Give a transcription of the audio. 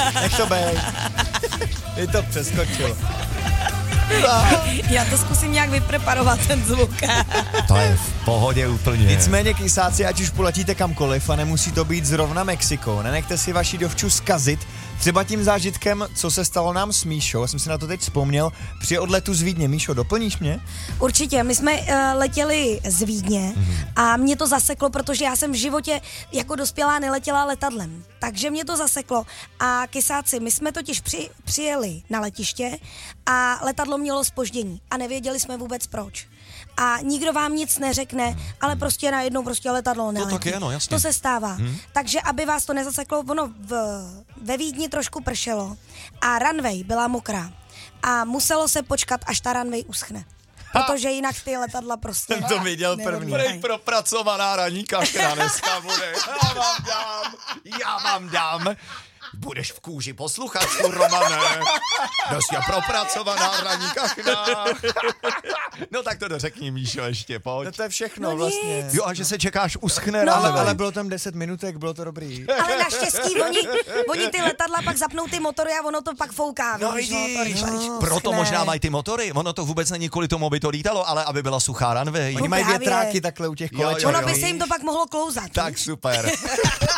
Nech to bej. Je to přeskočilo. Já to zkusím nějak vypreparovat, ten zvuk. To je v pohodě úplně. Nicméně kysáci, ať už poletíte kamkoliv a nemusí to být zrovna Mexiko, nenechte si vaši dovču zkazit, třeba tím zážitkem, co se stalo nám s Míšou. Já jsem si na to teď vzpomněl při odletu z Vídně. Míšo, doplníš mě? Určitě, my jsme letěli z Vídně a mě to zaseklo, protože já jsem v životě jako dospělá neletěla letadlem. Takže mě to zaseklo a kysáci, my jsme totiž přijeli na letiště a letadlo mělo zpoždění a nevěděli jsme vůbec proč. A nikdo vám nic neřekne, ale prostě najednou prostě letadlo neletí. To tak je, no jasně. To se stává. Takže aby vás to nezaseklo, ono ve Vídni trošku pršelo a runway byla mokrá. A muselo se počkat, až ta runway uschne. Protože jinak ty letadla prostě... Jsem to viděl první. Prej propracovaná raní kachna dneska bude. Já vám dám. Budeš v kůži posluchačku, Romane. Dosti propracovaná raní kachna. No tak to dořekni, Míšo, ještě, pojď. No to je všechno No vlastně. nic. Jo, a že se čekáš uschne No. ale Ale bylo tam 10 minutek, bylo to dobrý. Ale naštěstí oni ty letadla pak zapnou ty motory a ono to pak fouká. No víš, vidíš, motory, proto uschne. možná mají ty motory. Ono to vůbec není kvůli tomu, aby to lítalo, ale aby byla suchá runway. Oni mají právě. větráky takhle u těch Jo, jo, koleček. Ono jo. by se jim to pak mohlo klouzat. Tak super.